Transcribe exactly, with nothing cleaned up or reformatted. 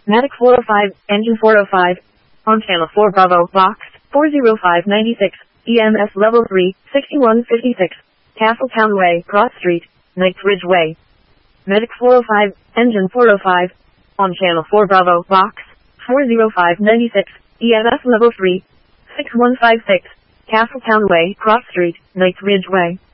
Medic four oh five, engine four oh five. On channel four Bravo, box four oh five ninety-six, E M S level three, sixty-one fifty-six. Castletown Way, Cross Street, Knightsbridge Way. Medic four oh five, engine four oh five. On channel four Bravo, box four oh five ninety-six, E M S level three, six one five six. Castletown Way, Cross Street, Knightsbridge Way.